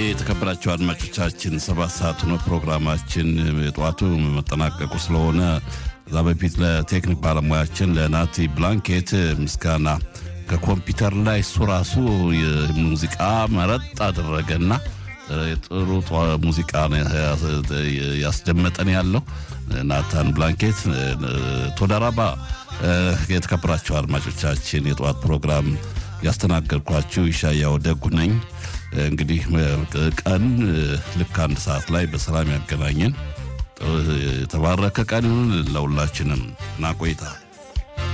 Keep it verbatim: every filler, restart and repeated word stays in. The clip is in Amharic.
የተከበራችሁ አድማጮቻችን ሰባት ሰዓት ነው ፕሮግራማችን የጧቱ መጠናቀቁ ስለሆነ እዛ በፊት ለቴክኒክ ባለሙያችን ለናቲ ብላንኬት ምስጋና ከኮምፒውተር ላይ እሱ ራሱ የሙዚቃ መረጥ አደረገና ጥሩ ሙዚቃ ያስደመጠን ያለው ናታን ብላንኬት ቶዳራባ የተከበራችሁ አድማጮቻችን የጧት ፕሮግራም ያስተናገድኳችሁ ይሻያው ደጉ ነኝ። እንግዲህ ቀን ልክ አንድ ሰዓት ላይ በሰላም ያገናኘን የተባረከ ቀን ለሁላችንም እና ቆይታ